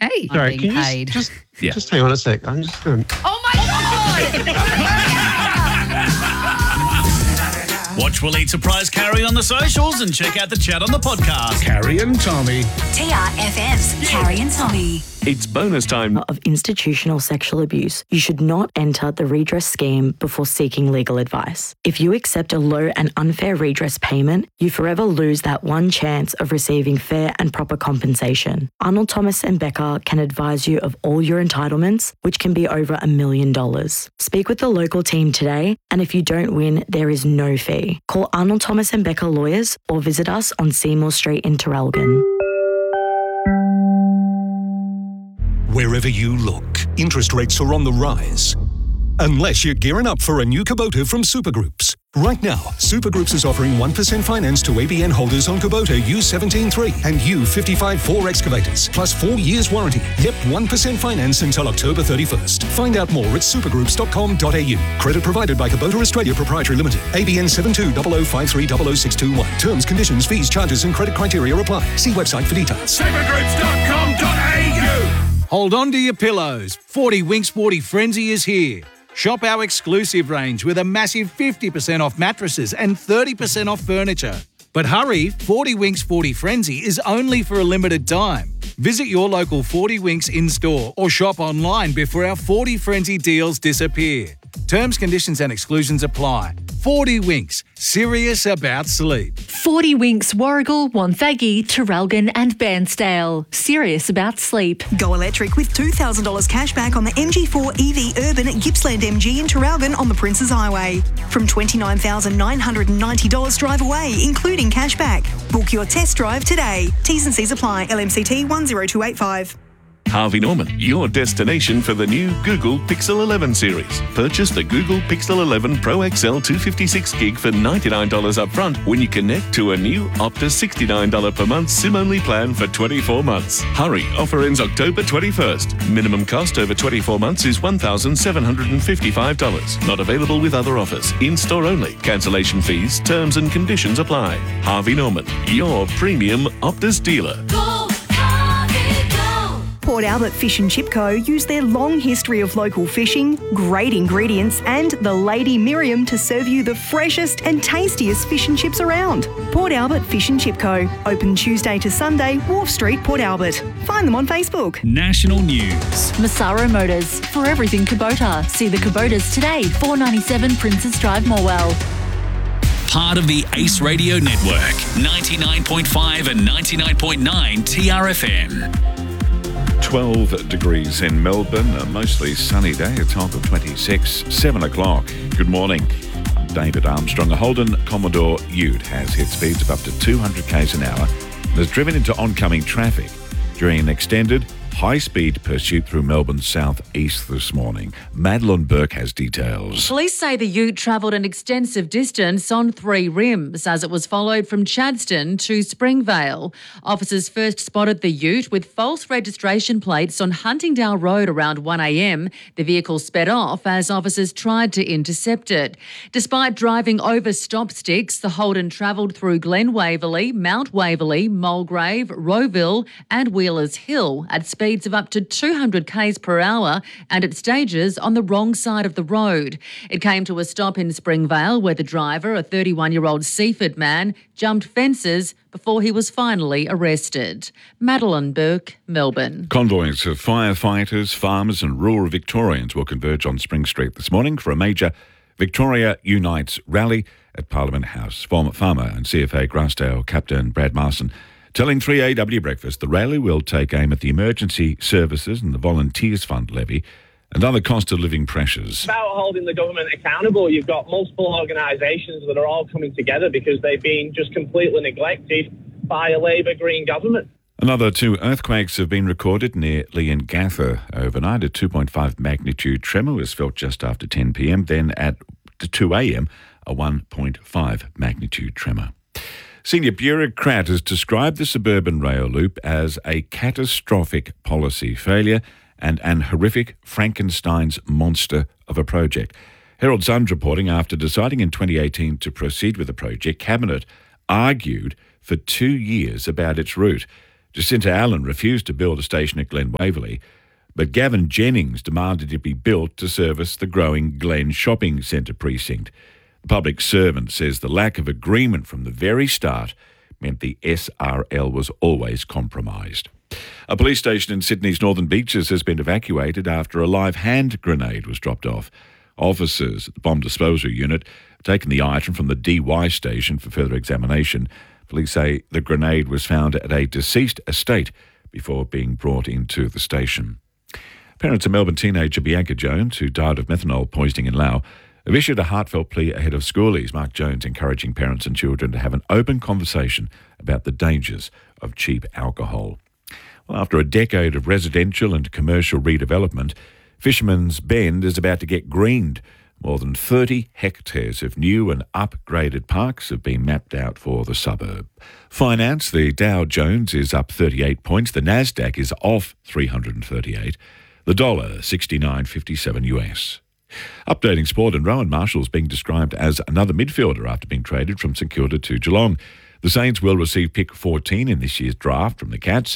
okay. Sorry, I'm can being you paid. just hang on a sec? I'm just going. Oh my God! Watch Will Eat Surprise Carrie on the socials and check out the chat on the podcast. Carrie and Tommy. TRFM's Carrie and Tommy. It's bonus time. Of institutional sexual abuse, you should not enter the redress scheme before seeking legal advice. If you accept a low and unfair redress payment, you forever lose that one chance of receiving fair and proper compensation. Arnold Thomas and Becker can advise you of all your entitlements, which can be over $1 million. Speak with the local team today, and if you don't win, there is no fee. Call Arnold Thomas and Becker Lawyers or visit us on Seymour Street in Traralgon. Wherever you look, interest rates are on the rise. Unless you're gearing up for a new Kubota from Supergroups. Right now, Supergroups is offering 1% finance to ABN holders on Kubota U17.3 and U55.4 excavators, plus 4 years warranty. Yep, 1% finance until October 31st. Find out more at supergroups.com.au. Credit provided by Kubota Australia Proprietary Limited. ABN 720053000621. Terms, conditions, fees, charges and credit criteria apply. See website for details. Supergroups.com.au. Hold on to your pillows. 40 Winks 40 Frenzy is here. Shop our exclusive range with a massive 50% off mattresses and 30% off furniture. But hurry, 40 Winks 40 Frenzy is only for a limited time. Visit your local 40 Winks in-store or shop online before our 40 Frenzy deals disappear. Terms, conditions and exclusions apply. 40 Winks, serious about sleep. 40 Winks, Warragul, Wonthaggi, Traralgon and Bairnsdale. Serious about sleep. Go electric with $2,000 cash back on the MG4 EV Urban at Gippsland MG in Traralgon on the Princes Highway. From $29,990 drive away, including cash back. Book your test drive today. T's and C's apply. LMCT 10285. Harvey Norman, your destination for the new Google Pixel 11 series. Purchase the Google Pixel 11 Pro XL 256GB for $99 up front when you connect to a new Optus $69 per month SIM-only plan for 24 months. Hurry, offer ends October 21st. Minimum cost over 24 months is $1,755. Not available with other offers. In-store only. Cancellation fees, terms and conditions apply. Harvey Norman, your premium Optus dealer. Port Albert Fish and Chip Co. use their long history of local fishing, great ingredients and the Lady Miriam to serve you the freshest and tastiest fish and chips around. Port Albert Fish and Chip Co. Open Tuesday to Sunday, Wharf Street, Port Albert. Find them on Facebook. National news. Massaro Motors. For everything Kubota. See the Kubotas today. 497 Princess Drive, Morwell. Part of the Ace Radio Network. 99.5 and 99.9 TRFM. 12 degrees in Melbourne, a mostly sunny day, a top of 26, 7 o'clock. Good morning. I'm David Armstrong. A Holden Commodore Ute has hit speeds of up to 200 k's an hour and has driven into oncoming traffic during an extended high-speed pursuit through Melbourne's southeast this morning. Madeline Burke has details. Police say the ute travelled an extensive distance on 3 rims as it was followed from Chadstone to Springvale. Officers first spotted the ute with false registration plates on Huntingdale Road around 1 a.m. The vehicle sped off as officers tried to intercept it. Despite driving over stop sticks, the Holden travelled through Glen Waverley, Mount Waverley, Mulgrave, Rowville and Wheelers Hill at speeds of up to 200 k's per hour and at stages on the wrong side of the road. It came to a stop in Springvale where the driver, a 31-year-old Seaford man, jumped fences before he was finally arrested. Madeline Burke, Melbourne. Convoys of firefighters, farmers and rural Victorians will converge on Spring Street this morning for a major Victoria Unites rally at Parliament House. Former farmer and CFA Grassdale Captain Brad Marson telling 3AW Breakfast the rally will take aim at the emergency services and the Volunteers Fund levy and other cost of living pressures. About holding the government accountable, you've got multiple organisations that are all coming together because they've been just completely neglected by a Labour Green government. Another 2 earthquakes have been recorded near Leongatha overnight. A 2.5 magnitude tremor was felt just after 10 p.m. Then at 2 a.m, a 1.5 magnitude tremor. Senior bureaucrat has described the suburban rail loop as a catastrophic policy failure and an horrific Frankenstein's monster of a project. Herald Sun's reporting after deciding in 2018 to proceed with the project, Cabinet argued for 2 years about its route. Jacinta Allen refused to build a station at Glen Waverley, but Gavin Jennings demanded it be built to service the growing Glen Shopping Centre precinct. The public servant says the lack of agreement from the very start meant the SRL was always compromised. A police station in Sydney's Northern Beaches has been evacuated after a live hand grenade was dropped off. Officers at the bomb disposal unit have taken the item from the DY station for further examination. Police say the grenade was found at a deceased estate before being brought into the station. Parents of Melbourne teenager Bianca Jones, who died of methanol poisoning in Laos, have issued a heartfelt plea ahead of schoolies. Mark Jones encouraging parents and children to have an open conversation about the dangers of cheap alcohol. Well, after a decade of residential and commercial redevelopment, Fisherman's Bend is about to get greened. More than 30 hectares of new and upgraded parks have been mapped out for the suburb. Finance, the Dow Jones is up 38 points. The Nasdaq is off 338. The dollar, 69.57 US. Updating sport, and Rowan Marshall's being described as another midfielder after being traded from St Kilda to Geelong. The Saints will receive pick 14 in this year's draft from the Cats.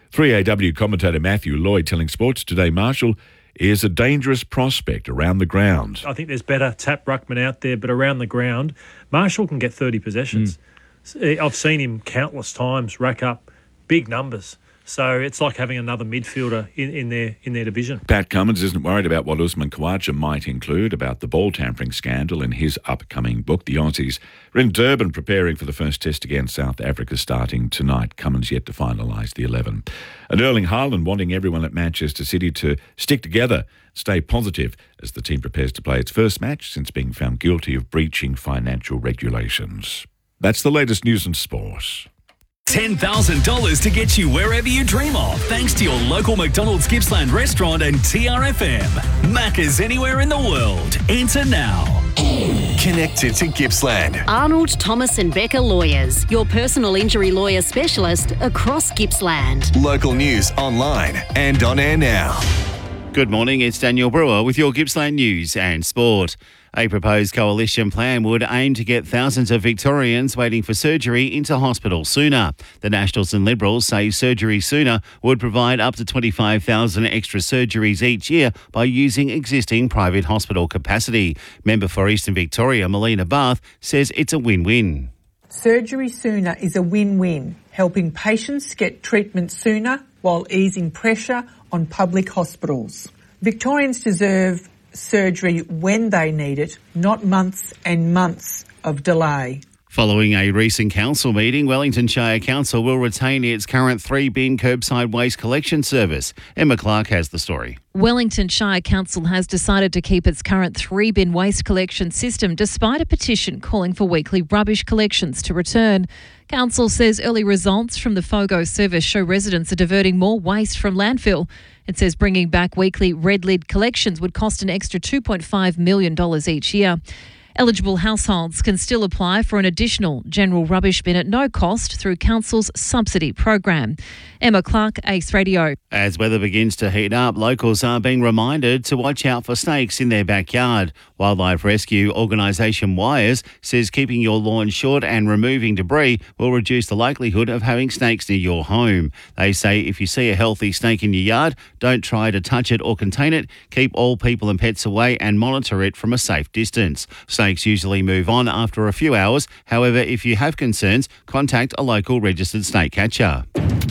3AW commentator Matthew Lloyd telling Sports Today Marshall is a dangerous prospect around the ground. I think there's better tap ruckman out there, but around the ground, Marshall can get 30 possessions. I've seen him countless times rack up big numbers. So it's like having another midfielder in their division. Pat Cummins isn't worried about what Usman Khawaja might include about the ball tampering scandal in his upcoming book. The Aussies are in Durban preparing for the first test against South Africa starting tonight. Cummins yet to finalise the 11. And Erling Haaland wanting everyone at Manchester City to stick together, stay positive as the team prepares to play its first match since being found guilty of breaching financial regulations. That's the latest news and sport. $10,000 to get you wherever you dream of, thanks to your local McDonald's Gippsland restaurant and TRFM. Macca's anywhere in the world. Enter now. Connected to Gippsland. Arnold, Thomas and Becker Lawyers, your personal injury lawyer specialist across Gippsland. Local news online and on air now. Good morning, it's Daniel Brewer with your Gippsland news and sport. A proposed coalition plan would aim to get thousands of Victorians waiting for surgery into hospital sooner. The Nationals and Liberals say Surgery Sooner would provide up to 25,000 extra surgeries each year by using existing private hospital capacity. Member for Eastern Victoria, Melina Barth, says it's a win-win. Surgery Sooner is a win-win, helping patients get treatment sooner while easing pressure on public hospitals. Victorians deserve surgery when they need it, not months and months of delay. Following a recent council meeting, Wellington Shire Council will retain its current 3-bin curbside waste collection service. Emma Clark has the story. Wellington Shire Council has decided to keep its current 3-bin waste collection system despite a petition calling for weekly rubbish collections to return. Council says early results from the FOGO service show residents are diverting more waste from landfill. It says bringing back weekly red lid collections would cost an extra $2.5 million each year. Eligible households can still apply for an additional general rubbish bin at no cost through Council's subsidy program. Emma Clark, Ace Radio. As weather begins to heat up, locals are being reminded to watch out for snakes in their backyard. Wildlife rescue organisation Wires says keeping your lawn short and removing debris will reduce the likelihood of having snakes near your home. They say if you see a healthy snake in your yard, don't try to touch it or contain it. Keep all people and pets away and monitor it from a safe distance. Snakes usually move on after a few hours. However, if you have concerns, contact a local registered snake catcher.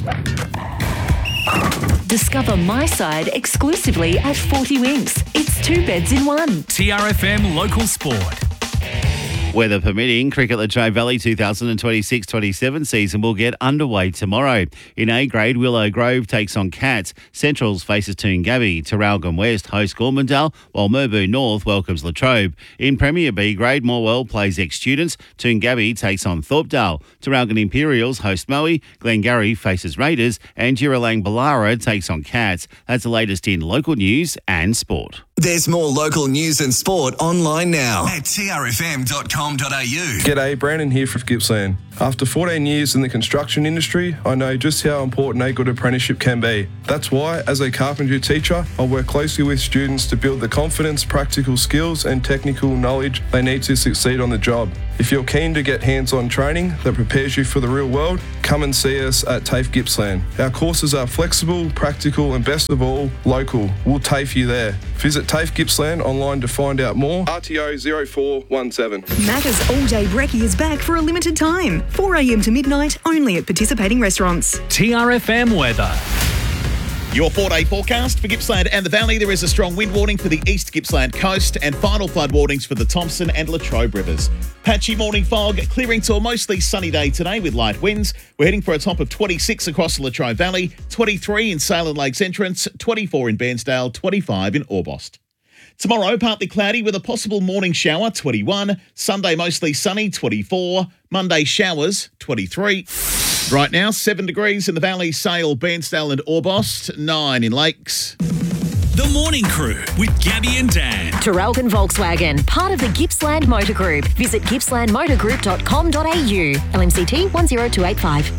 Discover My Side exclusively at 40 Winks. It's 2 beds in one. TRFM Local Sport. Weather permitting, cricket Latrobe Valley 2026-27 season will get underway tomorrow. In A grade, Willow Grove takes on Cats. Centrals faces Toongabbie. Terralgan West hosts Gormandale, while Merbu North welcomes Latrobe. In Premier B grade, Morwell plays ex-students. Toongabbie takes on Thorpedale. Terralgan Imperials host Moe. Glengarry faces Raiders. And Jiralang Ballara takes on Cats. That's the latest in local news and sport. There's more local news and sport online now at trfm.com.au. G'day, Brandon here from Gippsland. After 14 years in the construction industry, I know just how important a good apprenticeship can be. That's why, as a carpentry teacher, I work closely with students to build the confidence, practical skills and technical knowledge they need to succeed on the job. If you're keen to get hands-on training that prepares you for the real world, come and see us at TAFE Gippsland. Our courses are flexible, practical and best of all, local. We'll TAFE you there. Visit TAFE Gippsland online to find out more. RTO 0417. Macca's All Day Brekkie is back for a limited time. 4 a.m. to midnight, only at participating restaurants. TRFM weather. Your 4-day forecast for Gippsland and the Valley. There is a strong wind warning for the East Gippsland coast and final flood warnings for the Thompson and Latrobe rivers. Patchy morning fog, clearing to a mostly sunny day today with light winds. We're heading for a top of 26 across the Latrobe Valley, 23 in Salem Lakes Entrance, 24 in Bairnsdale, 25 in Orbost. Tomorrow, partly cloudy with a possible morning shower, 21. Sunday, mostly sunny, 24. Monday, showers, 23. Right now, 7 degrees in the Valley, Sale, Bairnsdale and Orbost, 9 in Lakes. The Morning Crew with Gabby and Dan. Terralcon Volkswagen, part of the Gippsland Motor Group. Visit gippslandmotorgroup.com.au. LMCT 10285.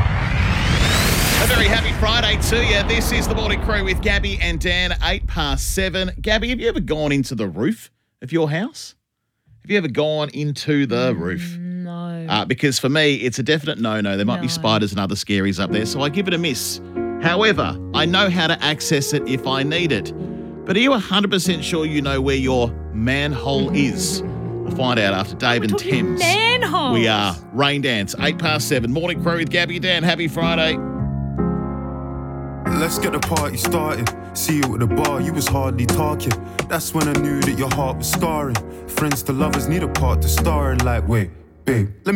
A very happy Friday to you. This is the Morning Crew with Gabby and Dan, 7:08. Gabby, have you ever gone into the roof of your house? Have you ever gone into the roof? No. Because for me, it's a definite no-no. There might be spiders and other scaries up there, so I give it a miss. However, I know how to access it if I need it. But are you 100% sure you know where your manhole is? We'll find out after Dave and Thames. Manhole. We are Rain Dance, 7:08. Morning Crew with Gabby and Dan. Happy Friday. Let's get the party started. See you at the bar, you was hardly talking. That's when I knew that your heart was scarring. Friends to lovers need a part to star in. Like, wait, babe, let me